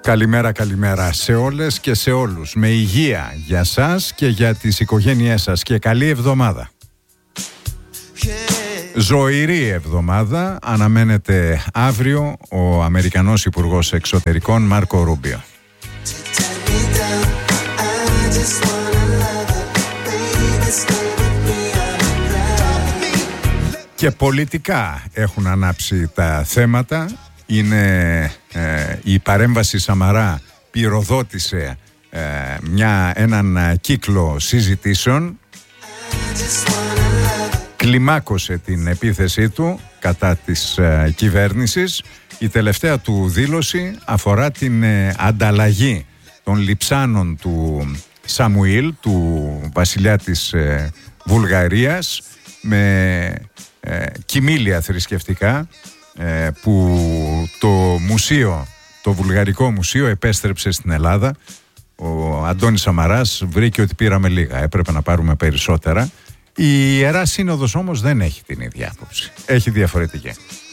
Καλημέρα, καλημέρα σε όλες και σε όλους. Με υγεία για σας και για τις οικογένειές σας και καλή εβδομάδα. Ζωηρή εβδομάδα αναμένεται αύριο ο Αμερικανός Υπουργός Εξωτερικών Μάρκο Ρούμπιο. Και πολιτικά έχουν ανάψει τα θέματα. Είναι η παρέμβαση Σαμαρά πυροδότησε έναν κύκλο συζητήσεων, κλιμάκωσε την επίθεσή του κατά της κυβέρνησης. Η τελευταία του δήλωση αφορά την ανταλλαγή των λειψάνων του Σαμουήλ, του βασιλιά της Βουλγαρίας, με κοιμήλια θρησκευτικά που το Βουλγαρικό Μουσείο επέστρεψε στην Ελλάδα. Ο Αντώνης Σαμαράς βρήκε ότι πήραμε λίγα, έπρεπε να πάρουμε περισσότερα. Η Ιερά Σύνοδος όμως δεν έχει την ίδια άποψη, έχει διαφορετική.